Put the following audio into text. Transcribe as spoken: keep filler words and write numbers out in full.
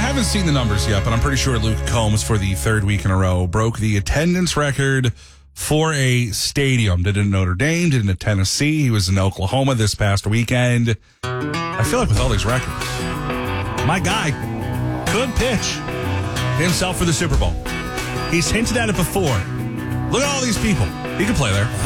haven't seen the numbers yet, but I'm pretty sure Luke Combs, for the third week in a row, broke the attendance record for a stadium. Did it in Notre Dame, did it in Tennessee. He was in Oklahoma this past weekend. I feel like with all these records, my guy could pitch himself for the Super Bowl. He's hinted at it before. Look at all these people. He could play there.